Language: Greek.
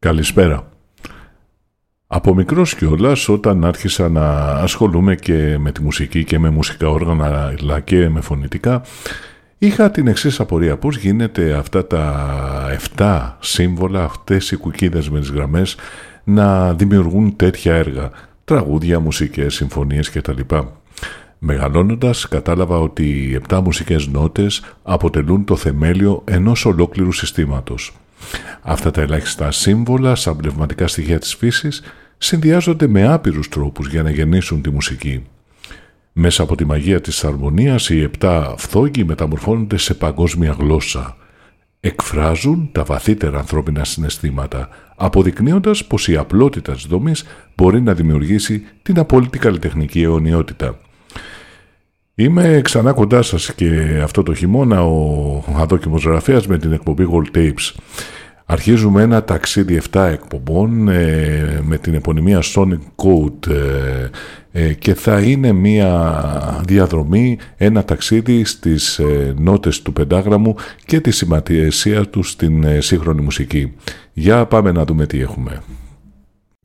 Καλησπέρα. Από μικρός κιόλας, όταν άρχισα να ασχολούμαι και με τη μουσική και με μουσικά όργανα αλλά και με φωνητικά, είχα την εξής απορία: πώς γίνεται αυτά τα 7 σύμβολα, αυτές οι κουκίδες με τις γραμμές να δημιουργούν τέτοια έργα, τραγούδια, μουσικές, συμφωνίες κτλ. Μεγαλώνοντας, κατάλαβα ότι οι 7 μουσικές νότες αποτελούν το θεμέλιο ενός ολόκληρου συστήματος. Αυτά τα ελάχιστα σύμβολα, σαν πνευματικά στοιχεία της φύσης, συνδυάζονται με άπειρους τρόπους για να γεννήσουν τη μουσική. Μέσα από τη μαγεία της αρμονίας, οι 7 φθόγγοι μεταμορφώνονται σε παγκόσμια γλώσσα. Εκφράζουν τα βαθύτερα ανθρώπινα συναισθήματα, αποδεικνύοντας πως η απλότητα της δομής μπορεί να δημιουργήσει την απόλυτη καλλιτεχνική αιωνιότητα. Είμαι ξανά κοντά σας και αυτό το χειμώνα ο αδόκιμος γραφέας με την εκπομπή Gold Tapes. Αρχίζουμε ένα ταξίδι 7 εκπομπών με την επωνυμία Sonic Code και θα είναι μια διαδρομή, ένα ταξίδι στις νότες του πεντάγραμμου και τη σημασία του στην σύγχρονη μουσική. Για πάμε να δούμε τι έχουμε.